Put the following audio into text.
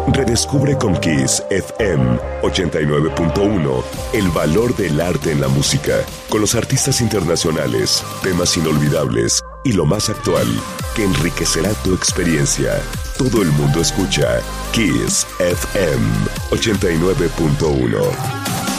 Redescubre con Kiss FM 89.1 el valor del arte en la música, con los artistas internacionales, temas inolvidables y lo más actual, que enriquecerá tu experiencia. Todo el mundo escucha Kiss FM 89.1.